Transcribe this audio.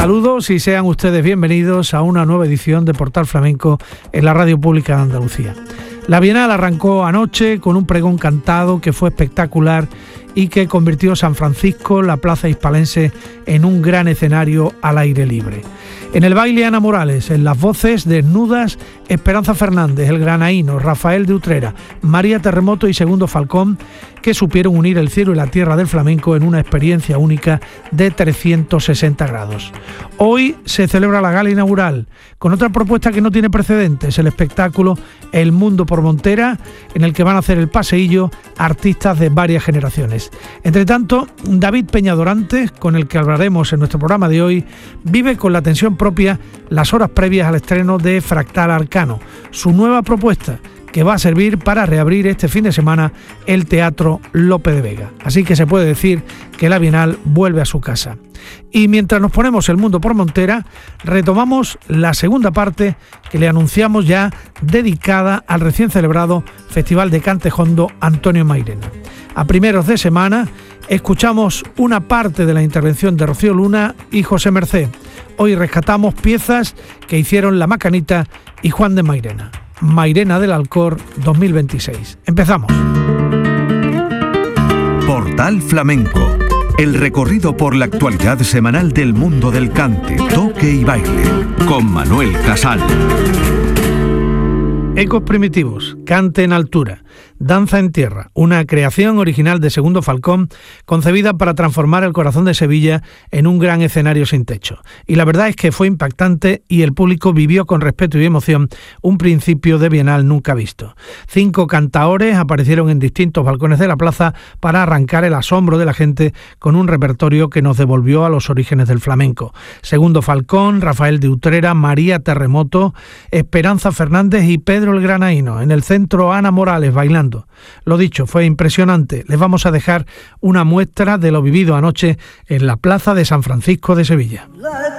Saludos y sean ustedes bienvenidos a una nueva edición de Portal Flamenco en la Radio Pública de Andalucía. La Bienal arrancó anoche con un pregón cantado que fue espectacular y que convirtió San Francisco, la plaza hispalense, en un gran escenario al aire libre. En el baile, Ana Morales, en las voces desnudas, Esperanza Fernández, el granaíno, Rafael de Utrera, María Terremoto y Segundo Falcón, que supieron unir el cielo y la tierra del flamenco en una experiencia única de 360 grados. Hoy se celebra la gala inaugural, con otra propuesta que no tiene precedentes, el espectáculo El Mundo por Montera, en el que van a hacer el paseillo artistas de varias generaciones. Entre tanto, David Peñadorantes, con el que hablaremos en nuestro programa de hoy, vive con la tensión propia las horas previas al estreno de Fractal Arcano, su nueva propuesta, que va a servir para reabrir este fin de semana el Teatro Lope de Vega. Así que se puede decir que la Bienal vuelve a su casa. Y mientras nos ponemos El Mundo por Montera, retomamos la segunda parte que le anunciamos ya, dedicada al recién celebrado Festival de Cante Jondo Antonio Mairena. A primeros de semana escuchamos una parte de la intervención de Rocío Luna y José Mercé. Hoy rescatamos piezas que hicieron La Macanita y Juan de Mairena. Mairena del Alcor 2026. Empezamos. Portal Flamenco. El recorrido por la actualidad semanal del mundo del cante, toque y baile. Con Manuel Casal. Ecos primitivos, cante en altura, danza en tierra, una creación original de Segundo Falcón concebida para transformar el corazón de Sevilla en un gran escenario sin techo. Y la verdad es que fue impactante y el público vivió con respeto y emoción un principio de Bienal nunca visto. 5 cantaores aparecieron en distintos balcones de la plaza para arrancar el asombro de la gente con un repertorio que nos devolvió a los orígenes del flamenco. Segundo Falcón, Rafael de Utrera, María Terremoto, Esperanza Fernández y Pedro el Granaíno. En el centro, Ana Morales bailando. Lo dicho, fue impresionante. Les vamos a dejar una muestra de lo vivido anoche en la plaza de San Francisco de Sevilla.